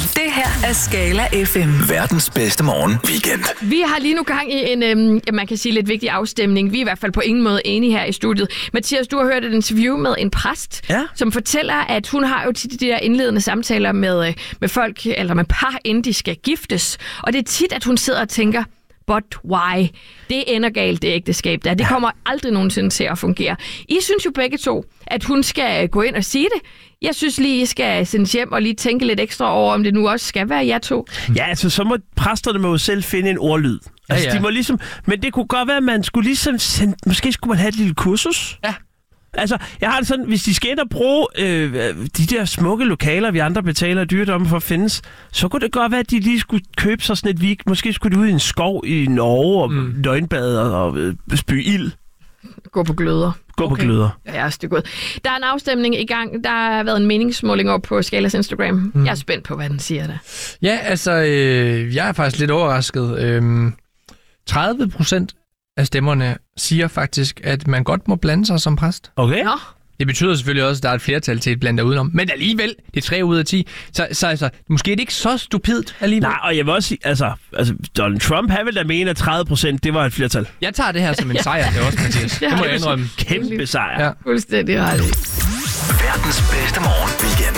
Det her er Skala FM. Verdens bedste morgen weekend. Vi har lige nu gang i en, man kan sige, lidt vigtig afstemning. Vi er i hvert fald på ingen måde enige her i studiet. Mathias, du har hørt et interview med en præst, som fortæller, at hun har jo tit de der indledende samtaler med folk, eller med par, inden de skal giftes. Og det er tit, at hun sidder og tænker, but why? Det ender galt, det ægteskab der. Det kommer aldrig nogensinde til at fungere. I synes jo begge to, at hun skal gå ind og sige det. Jeg synes lige, I skal sendes hjem og lige tænke lidt ekstra over, om det nu også skal være jer to. Ja, altså så må præsterne jo selv finde en ordlyd. Altså, de må ligesom, men det kunne godt være, at man skulle ligesom måske skulle man have et lille kursus. Ja. Altså, Jeg har det sådan, hvis de skal ind og bruge de der smukke lokaler, vi andre betaler dyredomme for at findes, så kunne det godt være, at de lige skulle købe sig sådan et week. Måske skulle de ud i en skov i Norge og nøgenbade og spy ild. Gå på gløder. På gløder. Ja, det er godt. Der er en afstemning i gang. Der har været en meningsmåling op på Skalas Instagram. Jeg er spændt på, hvad den siger der. Ja, altså, jeg er faktisk lidt overrasket. 30% af stemmerne siger faktisk, at man godt må blande sig som præst. Okay. Nå. Det betyder selvfølgelig også, at der er et flertal til at blande dig udenom. Men alligevel, det er 3 ud af 10. Så altså, måske er det ikke så stupidt alligevel. Nej, og jeg vil også sige, altså Donald Trump, han vil da mene, at 30% det var et flertal. Jeg tager det her som en sejr, det også, Mathias. Det må jeg indrømme. Kæmpe sejr. Ja. Fuldstændig ret. Verdens bedste morgen weekend.